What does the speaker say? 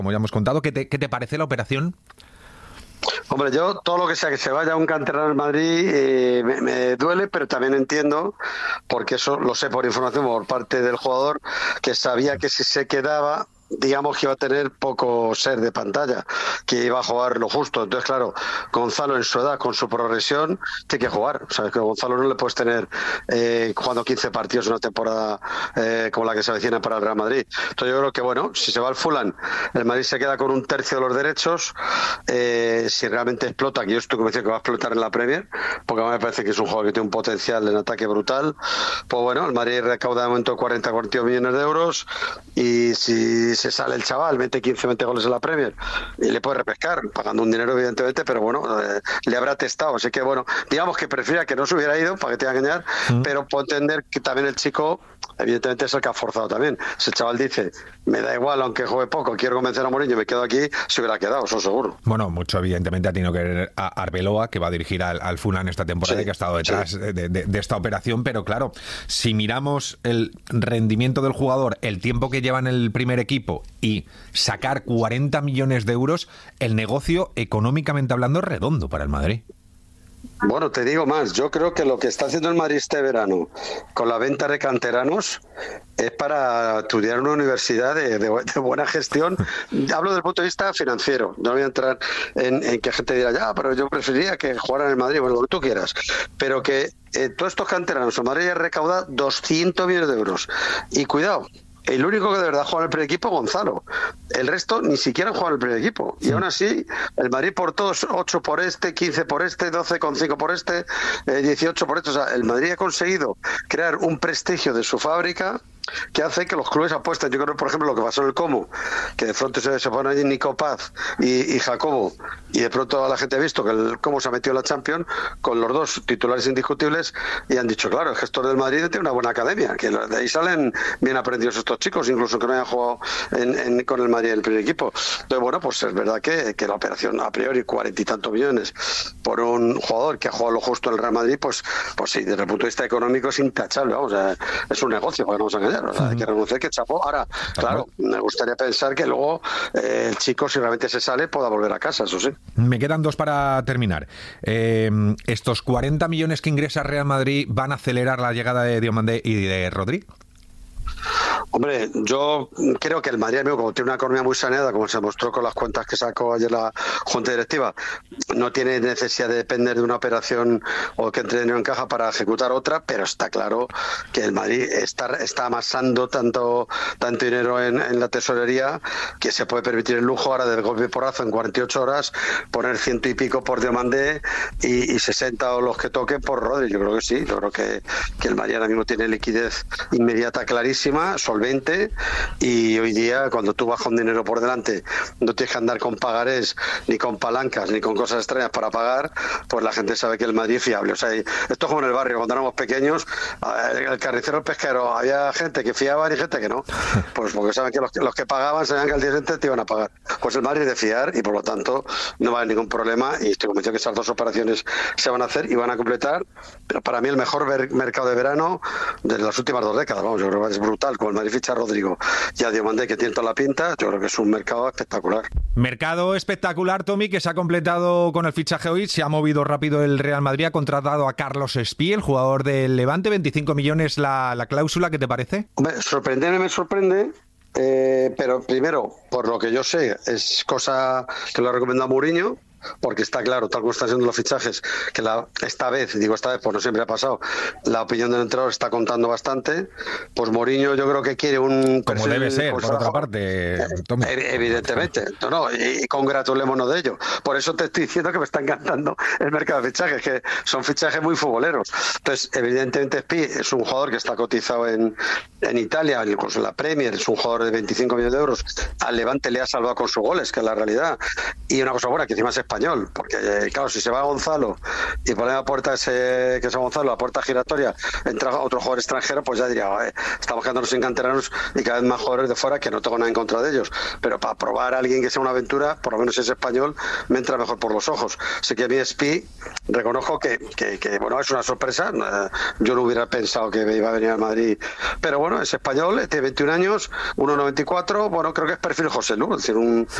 como ya hemos contado. ¿Qué te parece la operación? Hombre, yo todo lo que sea que se vaya a un canterano en Madrid me duele, pero también entiendo, porque eso lo sé por información por parte del jugador, que sabía que si se quedaba, digamos que iba a tener poco ser de pantalla, que iba a jugar lo justo. Entonces, claro, Gonzalo en su edad, con su progresión, tiene que jugar. Sabes que Gonzalo no le puedes tener jugando 15 partidos en una temporada como la que se avecina para el Real Madrid. Entonces yo creo que, bueno, si se va al Fulham, el Madrid se queda con un tercio de los derechos. Si realmente explota, que yo estoy convencido que va a explotar en la Premier, porque a mí me parece que es un jugador que tiene un potencial en ataque brutal, pues bueno, el Madrid recauda de momento 40-42 millones de euros, y si se sale el chaval, mete 15-20 goles en la Premier y le puede repescar, pagando un dinero evidentemente, pero bueno, le habrá testado. Así que bueno, digamos que prefiera que no se hubiera ido, para que te vaya a engañar, pero puedo entender que también el chico evidentemente es el que ha forzado también. Si el chaval dice, me da igual aunque juegue poco, quiero convencer a Mourinho, me quedo aquí, se hubiera quedado, eso seguro. Bueno, mucho evidentemente ha tenido que ver a Arbeloa, que va a dirigir al Fulham esta temporada, sí, y que ha estado detrás de esta operación, pero claro, si miramos el rendimiento del jugador, el tiempo que lleva en el primer equipo y sacar 40 millones de euros, el negocio económicamente hablando es redondo para el Madrid. Bueno, te digo más, yo creo que lo que está haciendo el Madrid este verano con la venta de canteranos es para estudiar en una universidad de buena gestión. Hablo desde el punto de vista financiero, no voy a entrar en que gente dirá, ya, pero yo preferiría que jugaran en el Madrid, bueno, lo que tú quieras, pero que todos estos canteranos, el Madrid recauda 200 millones de euros. Y cuidado, el único que de verdad juega en el primer equipo es Gonzalo. El resto ni siquiera juega en el primer equipo. Y aún así, el Madrid por todos, 8 por este, 15 por este, 12,5 por este, 18 por este. O sea, el Madrid ha conseguido crear un prestigio de su fábrica que hace que los clubes apuesten. Yo creo, por ejemplo, lo que pasó en el Como, que de pronto se pone allí Nico Paz y Jacobo, y de pronto la gente ha visto que el Como se ha metido en la Champions con los dos titulares indiscutibles, y han dicho, claro, el gestor del Madrid tiene una buena academia, que de ahí salen bien aprendidos estos chicos, incluso que no hayan jugado con el Madrid en el primer equipo. Entonces, bueno, pues es verdad que la operación a priori 40 y tantos millones por un jugador que ha jugado lo justo en el Real Madrid, pues sí, desde el punto de vista económico es intachable, vamos, es un negocio, porque no vamos a engañar. O sea, hay que reconocer que chapó. Ahora, claro, me gustaría pensar que luego el chico, si realmente se sale, pueda volver a casa, eso sí. Me quedan dos para terminar. ¿Estos 40 millones que ingresa Real Madrid van a acelerar la llegada de Diomandé y de Rodri? Hombre, yo creo que el Madrid, amigo, como tiene una economía muy saneada, como se mostró con las cuentas que sacó ayer la Junta Directiva, no tiene necesidad de depender de una operación o que entre dinero en caja para ejecutar otra, pero está claro que el Madrid está amasando tanto dinero en la tesorería que se puede permitir el lujo ahora del golpe y porrazo en 48 horas poner 100 y pico por Diomandé y 60 o los que toquen por Rodri. Yo creo que sí, yo creo que el Madrid ahora mismo tiene liquidez inmediata clarísima, solvente, y hoy día cuando tú vas con dinero por delante no tienes que andar con pagarés ni con palancas ni con cosas extrañas para pagar, pues la gente sabe que el Madrid es fiable. O sea, esto es como en el barrio cuando éramos pequeños, el carnicero, el pesquero, había gente que fiaba y gente que no, pues porque saben que los que pagaban sabían que al día siguiente te iban a pagar. Pues el Madrid es de fiar y por lo tanto no va a haber ningún problema, y estoy convencido que esas dos operaciones se van a hacer y van a completar, pero para mí el mejor mercado de verano de las últimas 2 décadas, vamos, yo creo que es brutal. Con el Madrid ficha a Rodrigo y a Diomandé, que tiene toda la pinta, yo creo que es un mercado espectacular. Mercado espectacular, Tommy, que se ha completado con el fichaje hoy. Se ha movido rápido el Real Madrid, ha contratado a Carlos Espí, el jugador del Levante, 25 millones la cláusula, ¿qué te parece? Hombre, me sorprende, pero primero, por lo que yo sé, es cosa que lo ha recomendado Mourinho, porque está claro, tal como están siendo los fichajes, que esta vez, pues no siempre ha pasado, la opinión del entrenador está contando bastante. Pues Mourinho yo creo que quiere un como debe ser, por otra parte, Tommy. Evidentemente, y congratulémonos de ello. Por eso te estoy diciendo que me está encantando el mercado de fichajes, que son fichajes muy futboleros. Entonces, evidentemente Spi es un jugador que está cotizado en Italia, incluso en la Premier, es un jugador de 25 millones de euros. Al Levante le ha salvado con sus goles, que es la realidad. Y una cosa buena, que encima es español, porque claro, si se va Gonzalo y pone la puerta ese, que es Gonzalo, la puerta giratoria, entra otro jugador extranjero, pues ya diría, estamos quedándonos sin canteranos y cada vez más jugadores de fuera, que no tengo nada en contra de ellos, pero para probar a alguien que sea una aventura, por lo menos si es español, me entra mejor por los ojos. Así que mi Espi, reconozco que bueno, es una sorpresa, yo no hubiera pensado que iba a venir al Madrid, pero bueno, es español, tiene 21 años, 1,94, bueno, creo que es perfil José Lu, es decir, un